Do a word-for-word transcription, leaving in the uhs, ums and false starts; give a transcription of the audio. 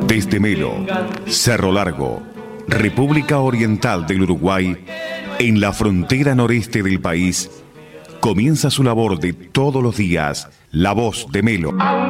Desde Melo, Cerro Largo, República Oriental del Uruguay, en la frontera noreste del país, comienza su labor de todos los días, La Voz de Melo.